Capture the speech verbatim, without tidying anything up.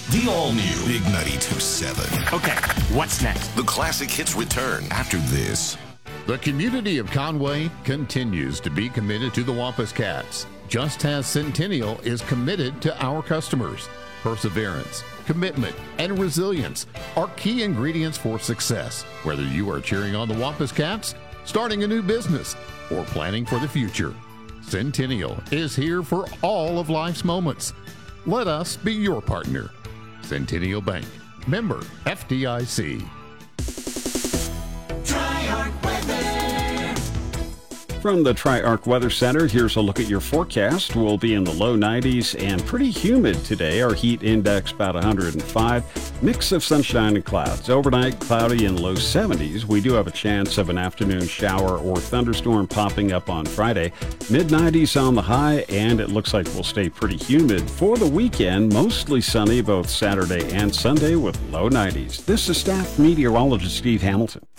The all-new Big ninety-two seven. Okay, what's next? The classic hits return after this. The community of Conway continues to be committed to the Wampus Cats, just as Centennial is committed to our customers. Perseverance, commitment, and resilience are key ingredients for success, whether you are cheering on the Wampus Cats, starting a new business, or planning for the future. Centennial is here for all of life's moments. Let us be your partner. Centennial Bank, member F D I C. From the Tri-Arc Weather Center, here's a look at your forecast. We'll be in the low nineties and pretty humid today. Our heat index about one hundred five. Mix of sunshine and clouds. Overnight, cloudy and low seventies. We do have a chance of an afternoon shower or thunderstorm popping up on Friday. mid nineties on the high, and it looks like we'll stay pretty humid for the weekend. Mostly sunny both Saturday and Sunday with low nineties. This is staff meteorologist Steve Hamilton.